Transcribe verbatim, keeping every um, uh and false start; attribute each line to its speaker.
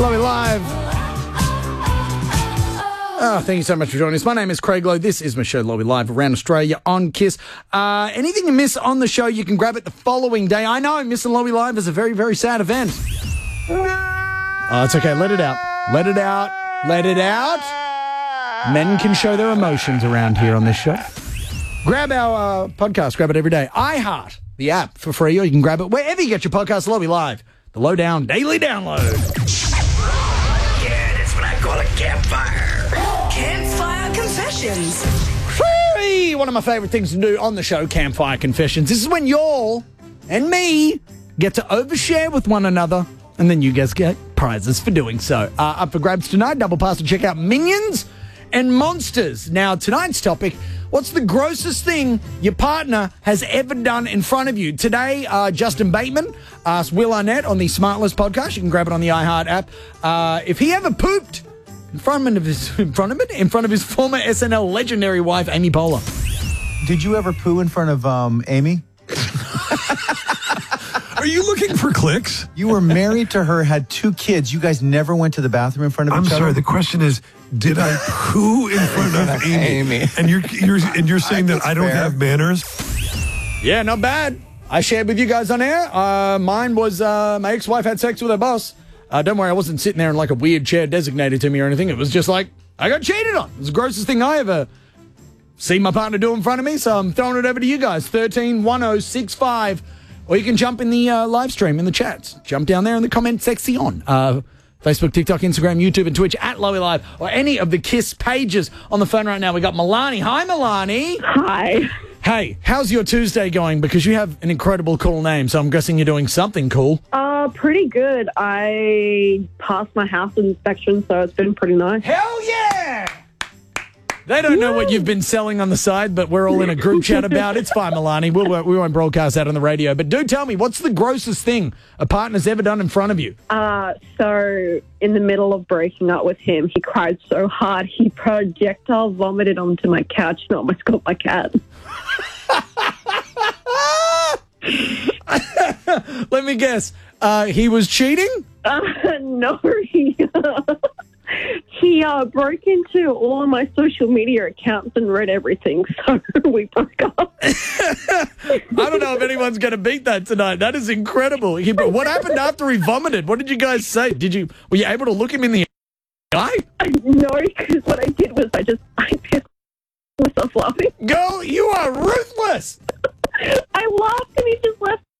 Speaker 1: Lowy Live. Oh, thank you so much for joining us. My name is Craig Lowe. This is my show, Lowy Live, around Australia on KISS. Uh, anything you miss on the show, you can grab it the following day. I know missing Lowy Live is a very, very sad event. Oh, it's okay. Let it out. Let it out. Let it out. Men can show their emotions around here on this show. Grab our uh, podcast. Grab it every day. iHeart, the app, for free, or you can grab it wherever you get your podcast. Lowy Live, the lowdown daily download.
Speaker 2: Yeah, that's what I call a campfire. Campfire Confessions.
Speaker 1: Hey, one of my favourite things to do on the show, Campfire Confessions. This is when y'all and me get to overshare with one another, and then you guys get prizes for doing so. Uh, up for grabs tonight, double pass to check out Minions and Monsters. Now, tonight's topic, what's the grossest thing your partner has ever done in front of you? Today, uh, Justin Bateman asked Will Arnett on the Smartless podcast. You can grab it on the iHeart app. Uh, if he ever pooped in front of his, in front of it, in front of his former S N L legendary wife, Amy Poehler.
Speaker 3: Did you ever poo in front of um, Amy?
Speaker 4: Are you looking for clicks?
Speaker 3: You were married to her, had two kids. You guys never went to the bathroom in front of
Speaker 4: I'm
Speaker 3: each
Speaker 4: sorry.
Speaker 3: other?
Speaker 4: The question is, did I poo in front of Amy?
Speaker 3: Amy.
Speaker 4: And you're you're and you're saying that
Speaker 3: That's
Speaker 4: I don't
Speaker 3: fair.
Speaker 4: have manners?
Speaker 1: Yeah, not bad. I shared with you guys on air. Uh, mine was uh, my ex-wife had sex with her boss. Uh, don't worry, I wasn't sitting there in like a weird chair designated to me or anything. It was just like, I got cheated on. It was the grossest thing I ever seen my partner do in front of me, so I'm throwing it over to you guys. thirteen one oh six five. Or you can jump in the uh, live stream, in the chats. Jump down there in the comment section. Uh, Facebook, TikTok, Instagram, YouTube, and Twitch at Lowy Live, or any of the KISS pages. On the phone right now, we got Milani. Hi, Milani.
Speaker 5: Hi.
Speaker 1: Hey, how's your Tuesday going? Because you have an incredible cool name, so I'm guessing you're doing something cool.
Speaker 5: Uh, pretty good. I passed my house inspection, so it's been pretty nice.
Speaker 1: Hell yeah! They don't know what you've been selling on the side, but we're all in a group chat about it. It's fine, Milani. We'll, we won't broadcast that on the radio. But do tell me, what's the grossest thing a partner's ever done in front of you?
Speaker 5: Uh, so in the middle of breaking up with him, he cried so hard he projectile vomited onto my couch and almost got my cat.
Speaker 1: Let me guess. Uh, he was cheating?
Speaker 5: Uh, no, he... He uh, broke into all of my social media accounts and read everything, so we broke up.
Speaker 1: I don't know if anyone's going to beat that tonight. That is incredible. He, what happened after he vomited? What did you guys say? Did you were you able to look him in the eye?
Speaker 5: No, because what I did was I just I pissed myself laughing.
Speaker 1: Girl, you are ruthless.
Speaker 5: I laughed and he just left